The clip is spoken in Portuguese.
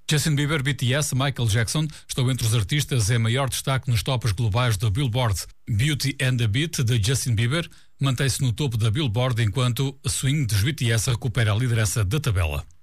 Justin Bieber, BTS, Michael Jackson estão entre os artistas em maior destaque nos tops globais da Billboard. Beauty and the Beat, de Justin Bieber, mantém-se no topo da Billboard, enquanto Swing, dos BTS, recupera a liderança da tabela.